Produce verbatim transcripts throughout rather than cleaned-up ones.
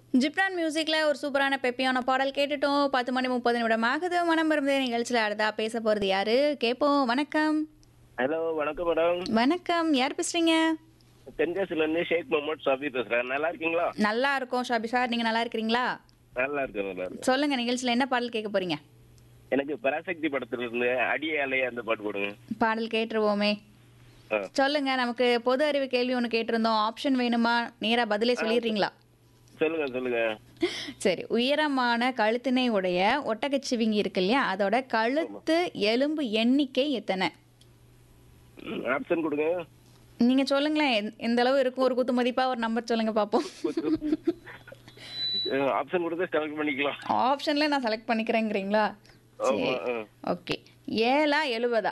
ஜிப்ரான் மியூசிக்ல ஒரு சூப்பரான பெப்பியான பாடல் கேட்டுட்டோம். பத்து மணி முப்பது நிமிடம் ஆகுது. மனம் விரும்பிய நிகழ்ச்சியில் அடுத்தா பேச போறது யாரு கேட்போம். வணக்கம். ஹலோ வணக்கம் மேடம். வணக்கம். யார் பேசுறீங்க? தென்காசில இருந்து ஷேக் முகமது ஷாபி பேசுறேன். நல்லா இருக்கீங்களா? நல்லா இருக்கோம் ஷாபி சார். நீங்க நல்லா இருக்கிறீங்களா? நல்லா இருக்கேன் நல்லா இருக்கேன். சொல்லுங்க, நிகழ்ச்சியில் என்ன பாடல் கேட்க போறீங்க? எனக்கு பராசக்தி படத்துல இருந்து அடியே அலைய அந்த பாட்டு போடுங்க. பாடல் கேட்டுருவோமே. ஆ. சொல்லுங்க. நமக்கு பொது அறிவு கேள்வி ஒன்று கேட்டிருந்தோம். ஆப்ஷன் வேணுமா? நேரா பதிலே சொல்லிடுறீங்களா? சொல்லுங்க சொல்லுங்க. சரி. உயரமான கழுத்தினை உடைய ஒட்டகச்சிவிங்கி இருக்கு இல்லையா, அதோட கழுத்து எலும்பு எண்ணிக்கை எத்தனை? ம், ஆப்ஷன் கொடுங்க. நீங்க சொல்லுங்களேன். எந்த- எந்த அளவு இருக்கும்? ஒரு குத்து மதிப்பா ஒரு நம்பர் சொல்லுங்க பாப்போம். அஹ், ஆப்ஷன் கொடுத்து செலக்ட் பண்ணிக்கலாம். ஆப்ஷன்ல நான் செலக்ட் பண்ணிக்கிறேங்கிறீங்களா? சரி. ஆமா. ஆ. ஓகே. ஏழா எழுபதா?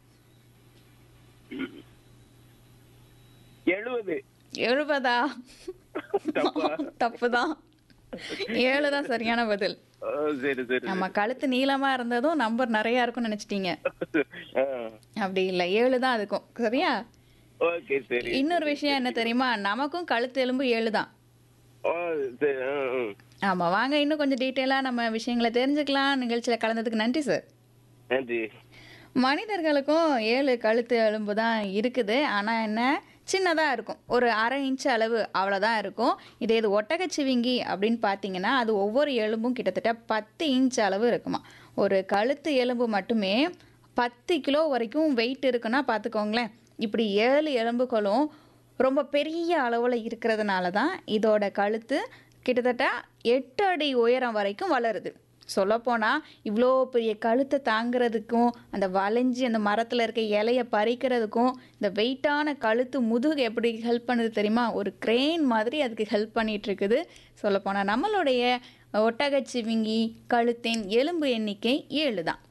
எழுபது. எழுபதா? தப்பா? தப்புதான். ஏழு தான் சரியான பதில். ஆ, சரி சரி. நம்ம கழுத்து நீளமா இருந்ததும் நம்பர் நிறைய இருக்கும்னு நினைச்சிட்டீங்க. ஆ, அப்படி இல்லை, ஏழு தான் அதுக்கும். சரியா? ஓகே சரி. இன்னொரு விஷயம் என்ன தெரியுமா? நமக்கும் கழுத்து எலும்பு ஏழு தான். ஆ, சரி. ஆ, ஆ. ஆமா, வாங்க இன்னும் கொஞ்சம் டீட்டெயிலாக நம்ம விஷயங்களை தெரிஞ்சுக்கலாம். நிகழ்ச்சியில் கலந்ததுக்கு நன்றி சார். நன்றி. மனிதர்களுக்கும் ஏழு கழுத்து எலும்பு தான் இருக்குது. ஆனால் என்ன, சின்னதாக இருக்கும். ஒரு அரை இன்ச் அளவு அவ்வளோதான் இருக்கும். இதே இது ஒட்டகச்சிவிங்கி அப்படின்னு பார்த்தீங்கன்னா அது ஒவ்வொரு எலும்பும் கிட்டத்தட்ட பத்து இன்ச் அளவு இருக்குமா. ஒரு கழுத்து எலும்பு மட்டுமே பத்து கிலோ வரைக்கும் வெயிட் இருக்குன்னா பார்த்துக்கோங்களேன். இப்படி ஏழு எலும்புகளும் ரொம்ப பெரிய அளவில் இருக்கிறதுனால தான் இதோட கழுத்து கிட்டத்தட்ட எட்டு அடி உயரம் வரைக்கும் வளருது. சொல்லப்போனால் இவ்வளோ பெரிய கழுத்தை தாங்கிறதுக்கும் அந்த வளைஞ்சி அந்த மரத்தில் இருக்க இலையை பறிக்கிறதுக்கும் இந்த வெயிட்டான கழுத்து முதுகு எப்படி ஹெல்ப் பண்ணுது தெரியுமா? ஒரு கிரேன் மாதிரி அதுக்கு ஹெல்ப் பண்ணிட்டு இருக்குது. சொல்லப்போனால் நம்மளுடைய ஒட்டகச்சிவிங்கி கழுத்தின் எலும்பு எண்ணிக்கை ஏழு தான்.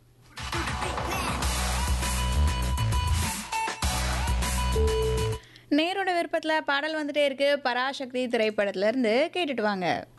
நேரோட விருப்பத்தில் பாடல் வந்துட்டே இருக்கு. பராசக்தி திரைப்படத்துல இருந்து கேட்டுட்டு வாங்க.